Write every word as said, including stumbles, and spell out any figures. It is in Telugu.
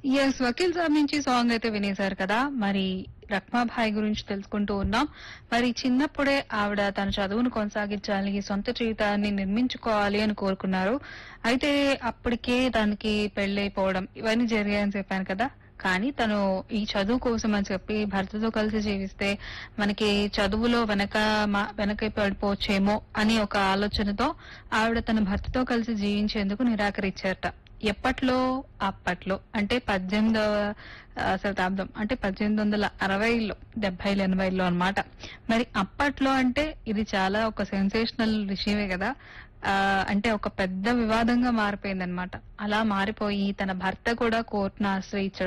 యెస్. 'వకీల్ సాబ్' నుంచి సాంగ్ అయితే వినేశారు కదా! మరి రఖ్మాబాయి గురించి తెలుసుకుంటూ ఉన్నాం. మరి చిన్నప్పుడే ఆవిడ తన చదువును కొనసాగించాలి, సొంత జీవితాన్ని నిర్మించుకోవాలి అని కోరుకున్నారు. అయితే అప్పటికే తనకి పెళ్లయిపోవడం ఇవన్నీ జరిగాయని చెప్పాను కదా! కానీ తను ఈ చదువు కోసం అని చెప్పి భర్తతో కలిసి జీవిస్తే మనకి చదువులో వెనక మ వెనక పడిపోవచ్చేమో అని ఒక ఆలోచనతో ఆవిడ తన భర్తతో కలిసి జీవించేందుకు నిరాకరించారట. ఎప్పట్లో? అప్పట్లో. అంటే పద్దెనిమిదవ ఆహ్, శతాబ్దం. అంటే పద్దెనిమిది వందల అరవైలో, డెబ్బైలు, ఎనభైలో అన్నమాట. మరి అప్పట్లో అంటే ఇది చాలా ఒక సెన్సేషనల్ విషయమే గదా! ఆహ్, అంటే ఒక పెద్ద వివాదంగా మారిపోయిందన్నమాట. అలా మారిపోయి తన భర్త కూడా కోర్ట్‌ని ఆశ్రయించడం